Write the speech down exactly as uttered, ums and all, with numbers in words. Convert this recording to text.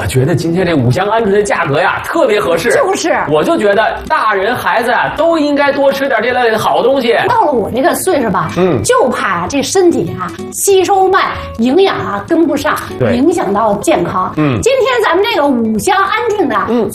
觉得今天这五香鹌鹑的价格呀特别合适， 就是， 我就觉得大人孩子啊都应该多吃点这类的好东西。 到了我这个岁数吧，嗯，就怕这身体啊吸收慢，营养啊跟不上，影响到健康。嗯，今天咱们这个五香鹌鹑呢，嗯，